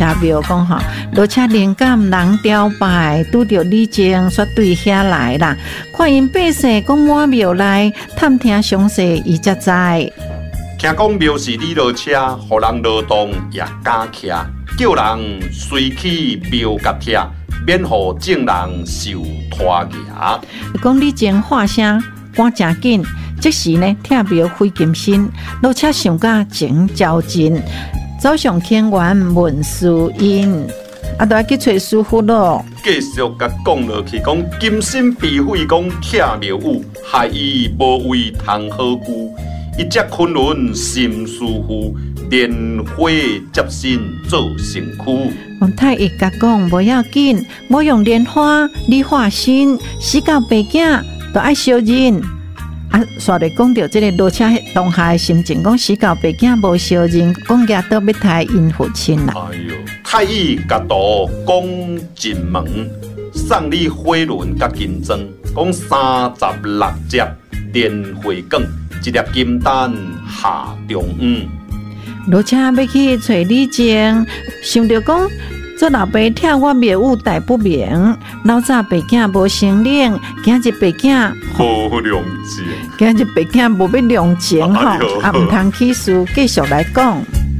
代表讲吼，落车灵感人雕拜，拄着李靖煞对遐来啦。看因百姓讲满庙内探听详细，伊才知。 听讲庙是你落车，互人劳动也敢骑，叫人随去庙甲贴，免互正人受拖牙。 讲李靖话声赶真紧，即时呢，听庙费金身，落车上甲前招进，走上天元问师因。都要去找师傅咯。 继续甲讲落去，讲金身被废，讲徛庙宇，害伊无位通好居。一只昆仑心思夫，莲花接身做成躯。 王太医甲讲无要紧，我用莲花你化身，死到白囝都爱烧人。煞来讲到这个落车当下的心情，讲死到白囝无烧人，讲也倒要太因父亲啦。 哎呦，太医甲道讲进门，送你火轮甲金装，讲36只莲花卷。一粒金丹下中午， 落车要去找李靖，想着讲做老爸听我庙宇大不明，老早白囝无成灵，今日白囝无良情， 今日白囝无要良情吼，唔通起事，继续来讲。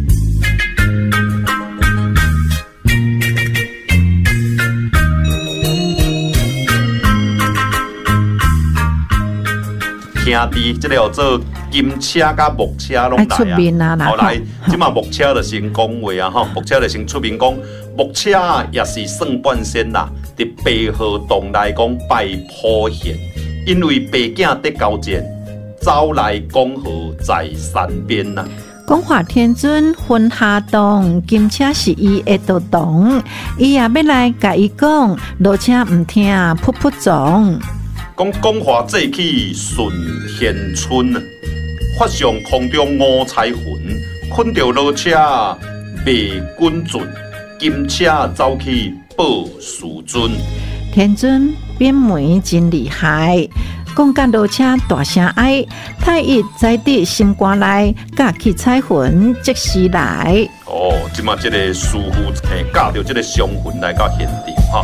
兄弟，这个叫做金车甲木车拢来啊！后来即马木车就先讲话啊，吼，木车就先出面讲，木车也是算半仙啦。伫白河洞来讲拜普贤，因为白囝得高见，走来讲河在山边呐。 讲话天尊分下洞，金车是伊的道洞，伊也要来甲伊讲，落车唔听，噗噗撞。 讲话祭起顺天春，发上空中五彩云，困着落车未滚准，金车走去报师尊。 天尊变梅真厉害，讲甲落车大声哀，太医在伫心肝内，架起彩云即时来。 哦，即马即个师傅驾着即个香云来到现场哈。